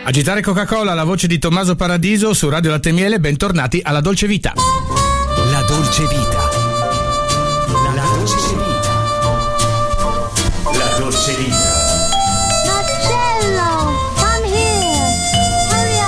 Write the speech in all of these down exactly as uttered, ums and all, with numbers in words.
Agitare Coca-Cola, la voce di Tommaso Paradiso su Radio Latte e Miele, bentornati alla Dolce Vita. La Dolce Vita. La Dolce Vita. La Dolce Vita. Marcello, come here. Hurry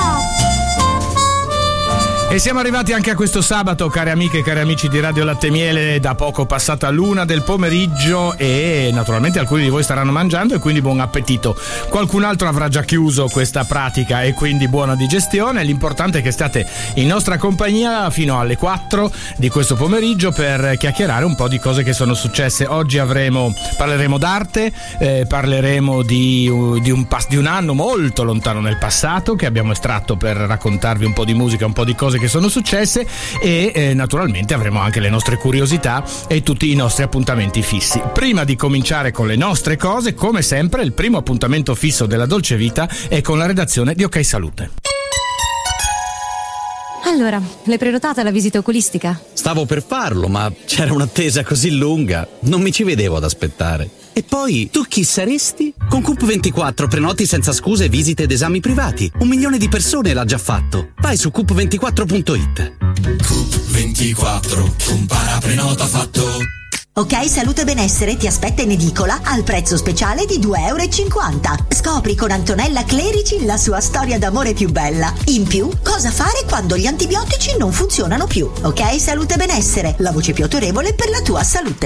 up. E siamo arrivati anche a questo sabato, cari amiche e cari amici di Radio Latte e Miele, da poco passata l'una del pomeriggio e naturalmente alcuni di voi staranno mangiando e quindi buon appetito. Qualcun altro avrà già chiuso questa pratica e quindi buona digestione. L'importante è che state in nostra compagnia fino alle quattro di questo pomeriggio per chiacchierare un po' di cose che sono successe. Oggi avremo, parleremo d'arte, eh, parleremo di, di, un, di un anno molto lontano nel passato che abbiamo estratto per raccontarvi un po' di musica, un po' di cose che sono successe e eh, naturalmente avremo anche le nostre curiosità e tutti i nostri appuntamenti fissi. Prima di cominciare con le nostre cose, come sempre, il primo appuntamento fisso della Dolce Vita è con la redazione di Ok Salute. Allora, l'hai prenotata la visita oculistica? Stavo per farlo, ma c'era un'attesa così lunga, non mi ci vedevo ad aspettare. E poi, tu chi saresti? Con Coop ventiquattro prenoti senza scuse visite ed esami privati. Un milione di persone l'ha già fatto. Vai su coop ventiquattro punto it. Coop ventiquattro, compara prenota fatto. Ok Salute e Benessere ti aspetta in edicola al prezzo speciale di due euro e cinquanta. Scopri con Antonella Clerici la sua storia d'amore più bella. In più, cosa fare quando gli antibiotici non funzionano più. Ok Salute e Benessere, la voce più autorevole per la tua salute.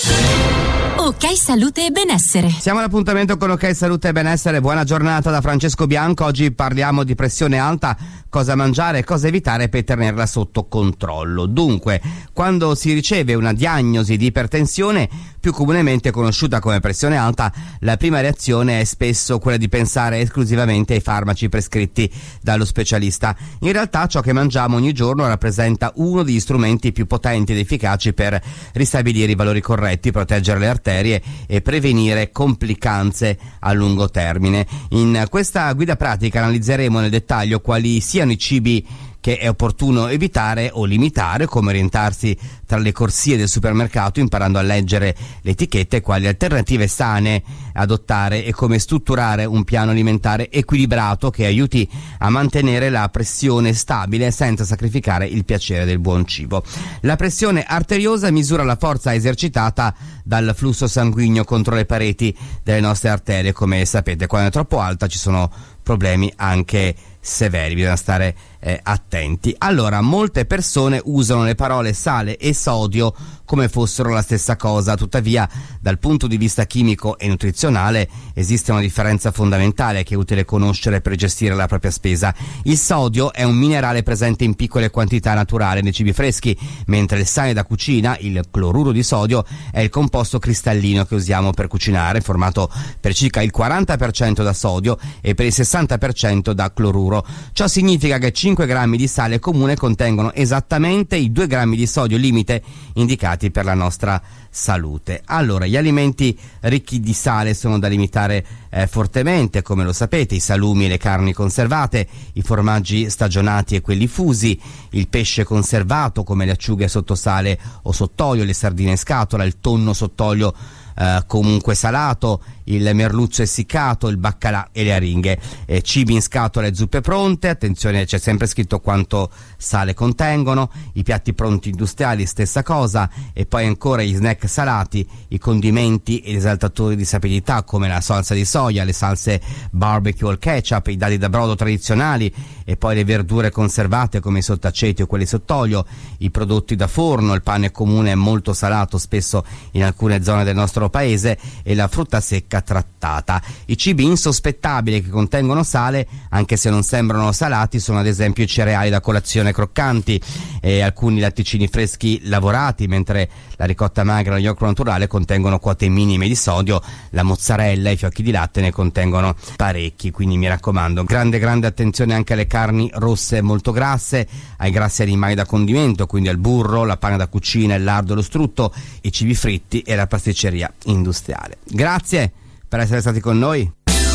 Ok Salute e Benessere. Siamo all'appuntamento con Ok Salute e Benessere. Buona giornata da Francesco Bianco. Oggi parliamo di pressione alta, cosa mangiare e cosa evitare per tenerla sotto controllo. Dunque, quando si riceve una diagnosi di ipertensione, più comunemente conosciuta come pressione alta, la prima reazione è spesso quella di pensare esclusivamente ai farmaci prescritti dallo specialista. In realtà ciò che mangiamo ogni giorno rappresenta uno degli strumenti più potenti ed efficaci per ristabilire i valori corretti, proteggere le arterie e prevenire complicanze a lungo termine. In questa guida pratica analizzeremo nel dettaglio quali siano i cibi che è opportuno evitare o limitare, come orientarsi tra le corsie del supermercato imparando a leggere le etichette, quali alternative sane adottare e come strutturare un piano alimentare equilibrato che aiuti a mantenere la pressione stabile senza sacrificare il piacere del buon cibo. La pressione arteriosa misura la forza esercitata dal flusso sanguigno contro le pareti delle nostre arterie. Come sapete, quando è troppo alta ci sono problemi anche severi, bisogna stare eh, attenti. Allora, molte persone usano le parole sale e sodio come fossero la stessa cosa, tuttavia dal punto di vista chimico e nutrizionale esiste una differenza fondamentale che è utile conoscere per gestire la propria spesa. Il sodio è un minerale presente in piccole quantità naturali nei cibi freschi, mentre il sale da cucina, il cloruro di sodio, è il composto cristallino che usiamo per cucinare, formato per circa il quaranta per cento da sodio e per il sessanta per cento da cloruro. Ciò significa che cinque grammi di sale comune contengono esattamente i due grammi di sodio limite indicati per la nostra salute. Allora, gli alimenti ricchi di sale sono da limitare eh, fortemente, come lo sapete: i salumi e le carni conservate, i formaggi stagionati e quelli fusi, il pesce conservato come le acciughe sottosale o sott'olio, le sardine in scatola, il tonno sott'olio Uh, comunque salato, il merluzzo essiccato, il baccalà e le aringhe, eh, cibi in scatola e zuppe pronte. Attenzione, c'è sempre scritto quanto sale contengono. I piatti pronti industriali, stessa cosa. E poi ancora gli snack salati, i condimenti e gli esaltatori di sapidità come la salsa di soia, le salse barbecue o il ketchup, i dadi da brodo tradizionali, e poi le verdure conservate come i sottaceti o quelli sott'olio, i prodotti da forno, il pane comune è molto salato spesso in alcune zone del nostro paese, e la frutta secca trattata. I cibi insospettabili che contengono sale, anche se non sembrano salati, sono ad esempio i cereali da colazione croccanti e alcuni latticini freschi lavorati, mentre la ricotta magra e lo yogurt naturale contengono quote minime di sodio, la mozzarella e i fiocchi di latte ne contengono parecchi. Quindi mi raccomando, grande grande attenzione anche alle carni rosse molto grasse, ai grassi animali da condimento, quindi al burro, la panna da cucina, il lardo e lo strutto, i cibi fritti e la pasticceria industriale. Grazie per essere stati con noi.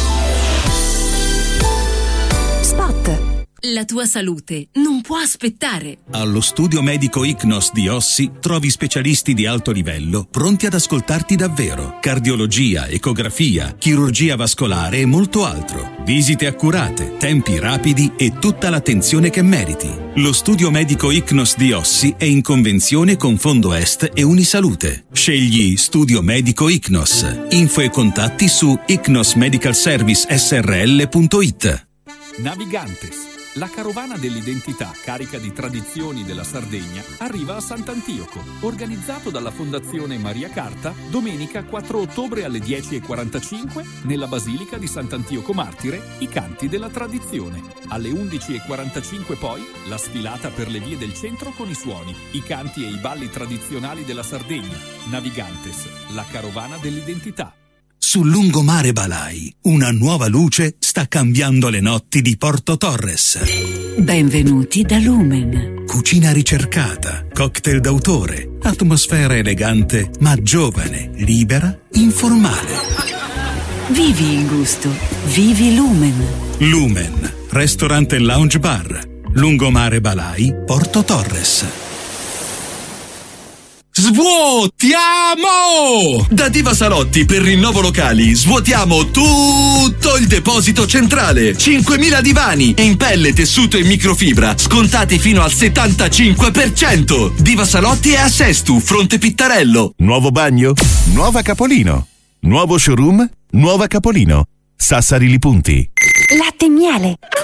Spot. La tua salute non può aspettare. Allo studio medico Icnos di Ossi trovi specialisti di alto livello pronti ad ascoltarti davvero. Cardiologia, ecografia, chirurgia vascolare e molto altro. Visite accurate, tempi rapidi e tutta l'attenzione che meriti. Lo studio medico Icnos di Ossi è in convenzione con Fondo Est e Unisalute. Scegli Studio Medico Icnos. Info e contatti su icnos medical service s r l punto i t. Navigantes, la carovana dell'identità carica di tradizioni della Sardegna, arriva a Sant'Antioco. Organizzato dalla Fondazione Maria Carta, domenica quattro ottobre alle dieci e quarantacinque nella Basilica di Sant'Antioco Martire, i canti della tradizione. Alle undici e quarantacinque poi la sfilata per le vie del centro con i suoni, i canti e i balli tradizionali della Sardegna. Navigantes, la carovana dell'identità. Sul lungomare Balai, una nuova luce sta cambiando le notti di Porto Torres. Benvenuti da Lumen. Cucina ricercata, cocktail d'autore, atmosfera elegante ma giovane, libera, informale. Vivi il gusto, vivi Lumen. Lumen, ristorante e lounge bar, lungomare Balai, Porto Torres. Svuotiamo! Da Diva Salotti per rinnovo locali svuotiamo tutto il deposito centrale. cinquemila divani in pelle, tessuto e microfibra scontati fino al settantacinque per cento. Diva Salotti è a Sestu, Fronte Pittarello. Nuovo bagno? Nuova Capolino. Nuovo showroom? Nuova Capolino. Sassari Li Punti. Latte e miele.